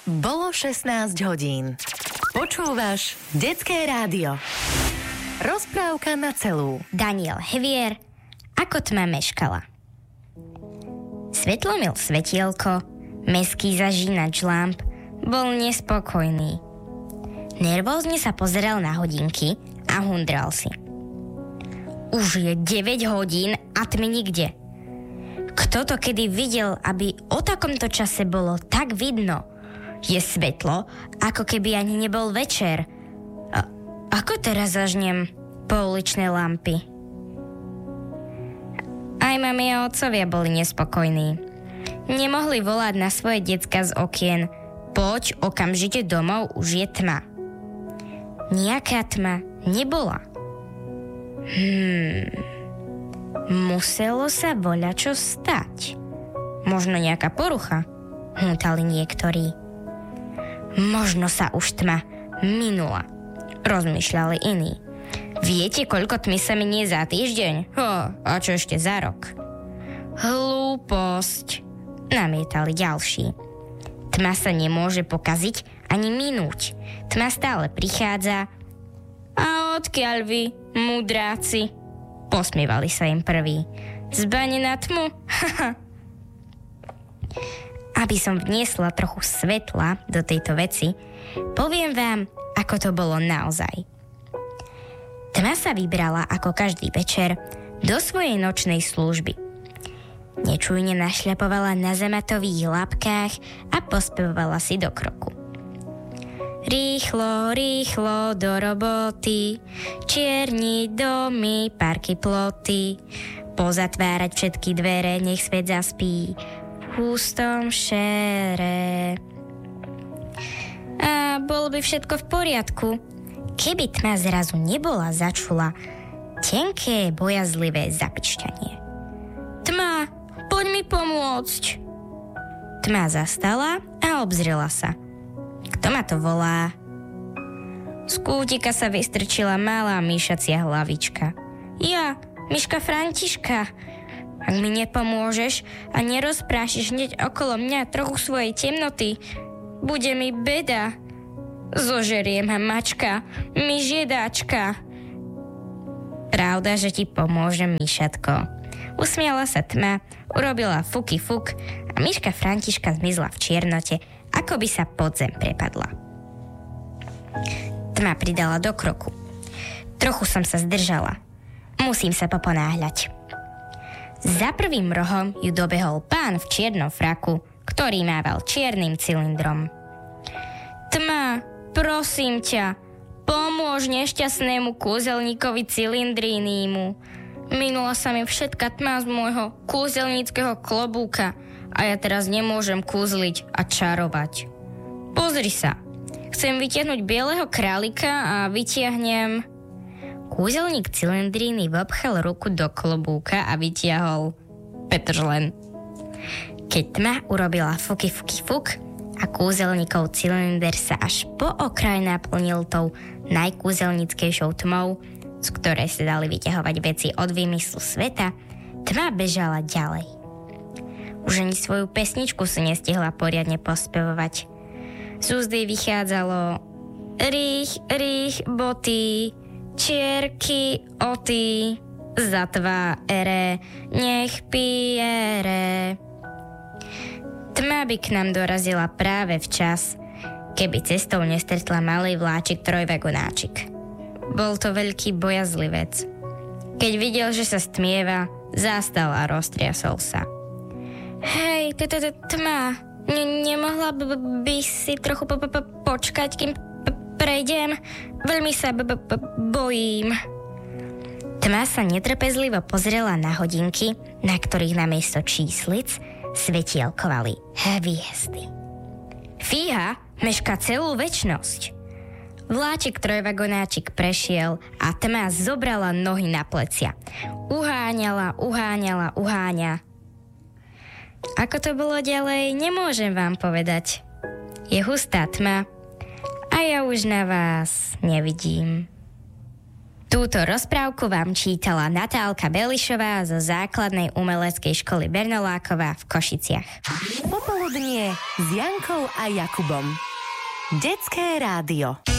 Bolo 16 hodín. Počúvaš Detské rádio. Rozprávka na celú. Daniel Hevier, Ako tma meškala. Svetlomil svetielko, mestský zažínač lamp, bol nespokojný. Nervózne sa pozeral na hodinky a hundral si. Už je 9 hodín a tmy nikde. Kto to kedy videl, aby o takomto čase bolo tak vidno? Je svetlo, ako keby ani nebol večer. Ako teraz zažnem pouličné lampy? Aj mami a otcovia boli nespokojní. Nemohli volať na svoje decka z okien. Poď okamžite domov, už je tma. Nejaká tma nebola. Muselo sa voľačo stať. Možno nejaká porucha, hnutali niektorí. Možno sa už tma minula, rozmýšľali iní. Viete, koľko tmy sa minie za týždeň? A čo ešte za rok? Hlúposť, namietali ďalší. Tma sa nemôže pokaziť ani minúť. Tma stále prichádza. A odkiaľ vy, mudráci? Posmievali sa im prví. Zbane na tmu? Aby som vniesla trochu svetla do tejto veci, poviem vám, ako to bolo naozaj. Tma sa vybrala ako každý večer do svojej nočnej služby. Nečujne našľapovala na zematových labkách a pospevovala si do kroku. Rýchlo, rýchlo do roboty, čierni domy, parky, ploty, pozatvárať všetky dvere, nech svet zaspí, hustom šere. A bolo by všetko v poriadku, keby tma zrazu nebola začula tenké, bojazlivé zapišťanie. Tma, poď mi pomôcť. Tma zastala a obzrela sa. Kto ma to volá? Z kútika sa vystrčila malá myšacia hlavička. Ja, myška Františka. Ak mi nepomôžeš a nerozprášiš hneď okolo mňa trochu svojej temnoty, bude mi beda. Zožerie ma mačka, mi žiedáčka. Pravda, že ti pomôžem, myšatko. Usmiala sa tma, urobila fuky fuk a myška Františka zmizla v čiernote, ako by sa pod zem prepadla. Tma pridala do kroku. Trochu som sa zdržala. Musím sa poponáhľať. Za prvým rohom ju dobehol pán v čiernom fraku, ktorý mával čiernym cylindrom. Tma, prosím ťa, pomôž nešťastnému kúzelníkovi cylindrínímu. Minula sa mi všetka tma z môjho kúzelníckeho klobúka a ja teraz nemôžem kúzliť a čarovať. Pozri sa, chcem vytiahnuť bieleho králika a vytiahnem... Kúzelník cylindríny vopchal ruku do klobúka a vytiahol petržlen. Keď tma urobila fuky fuky fuk a kúzelníkov cylinder sa až po okraj naplnil tou najkúzelníckejšou tmou, z ktorej sa dali vyťahovať veci od vymyslu sveta, tma bežala ďalej. Už ani svoju pesničku si nestihla poriadne pospevovať. Z úzdy vychádzalo rých, rých, boty, čierky, oty, za tváre, nech piere. Tma by k nám dorazila práve včas, keby cestou nestretla malý vláčik trojvagonáčik. Bol to veľký bojazlivec. Keď videl, že sa stmieva, zastal a roztriasol sa. Hej, tma, nemohla by si trochu počkať, kým prejdem? Veľmi sa bojím. Tma sa netrpezlivo pozrela na hodinky, na ktorých namiesto číslic svetielkovali hviezdy. Fíha, meška celú večnosť. Vláčik trojvagonáčik prešiel a tma zobrala nohy na plecia. Uháňala. Ako to bolo ďalej, nemôžem vám povedať. Je hustá tma a ja už na vás nevidím. Túto rozprávku vám čítala Natálka Belišová zo základnej umeleckej školy Bernoláková v Košiciach. Popoludnie s Jankou a Jakubom. Detské rádio.